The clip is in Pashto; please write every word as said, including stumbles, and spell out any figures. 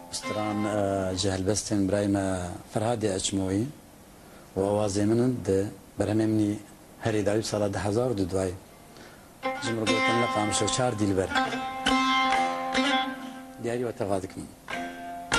استران جهل بستن برايم فرهادي اجموي ووازي من ده برهمني هري دايب سال ده هزار دو دواي جمر قلت لك عم شو شار ديلبر دياري وتغادكم